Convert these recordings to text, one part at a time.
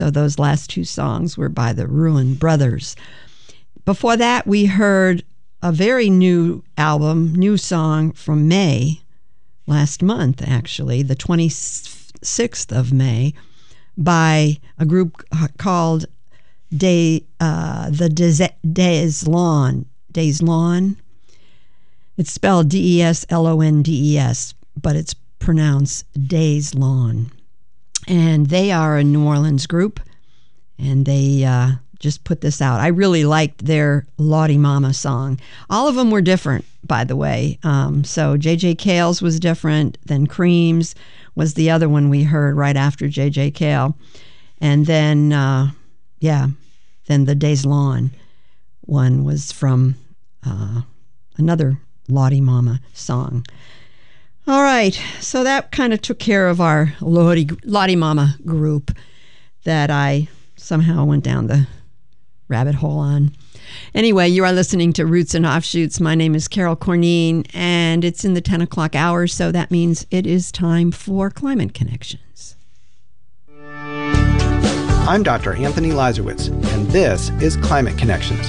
So those last two songs were by the Ruin Brothers. Before that, we heard a very new album, new song from May, last month actually, the 26th of May, by a group called Days Lawn. It's spelled Deslondes, but it's pronounced Days Lawn. And they are a New Orleans group, and they just put this out. I really liked their Lottie Mama song. All of them were different, by the way. So J.J. Cale's was different, then Cream's was the other one we heard right after J.J. Cale. And then, then the Days Lawn one was from another Lottie Mama song. All right, so that kind of took care of our Lottie Mama group that I somehow went down the rabbit hole on. Anyway, you are listening to Roots and Offshoots. My name is Carol Corneen, and it's in the 10 o'clock hour, so that means it is time for Climate Connections. I'm Dr. Anthony Lazarowitz, and this is Climate Connections.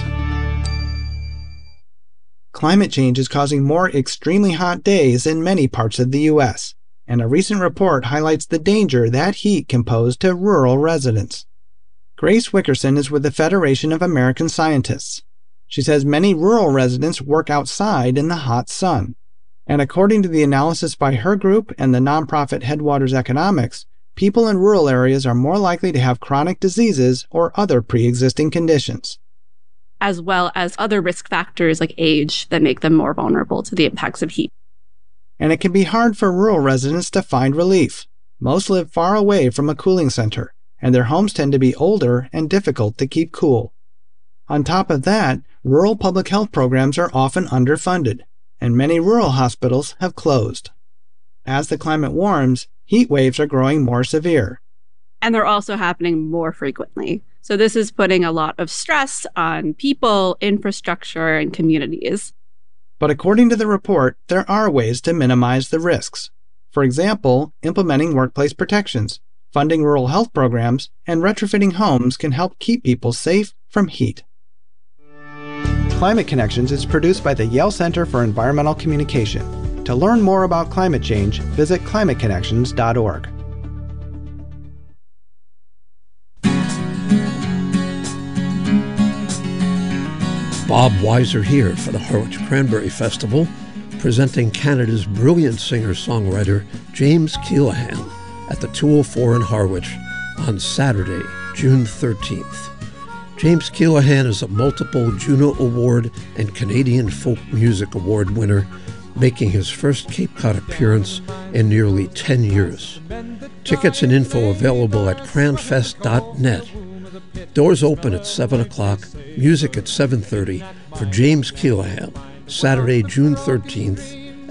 Climate change is causing more extremely hot days in many parts of the U.S., and a recent report highlights the danger that heat can pose to rural residents. Grace Wickerson is with the Federation of American Scientists. She says many rural residents work outside in the hot sun. And according to the analysis by her group and the nonprofit Headwaters Economics, people in rural areas are more likely to have chronic diseases or other pre-existing conditions, as well as other risk factors like age that make them more vulnerable to the impacts of heat. And it can be hard for rural residents to find relief. Most live far away from a cooling center, and their homes tend to be older and difficult to keep cool. On top of that, rural public health programs are often underfunded, and many rural hospitals have closed. As the climate warms, heat waves are growing more severe. And they're also happening more frequently. So this is putting a lot of stress on people, infrastructure, and communities. But according to the report, there are ways to minimize the risks. For example, implementing workplace protections, funding rural health programs, and retrofitting homes can help keep people safe from heat. Climate Connections is produced by the Yale Center for Environmental Communication. To learn more about climate change, visit climateconnections.org. Bob Weiser here for the Harwich Cranberry Festival, presenting Canada's brilliant singer-songwriter James Keelaghan at the 204 in Harwich on Saturday, June 13th. James Keelaghan is a multiple Juno Award and Canadian Folk Music Award winner, making his first Cape Cod appearance in nearly 10 years. Tickets and info available at cranfest.net. Doors open at 7 o'clock, music at 7:30 for James Keelaghan, Saturday, June 13th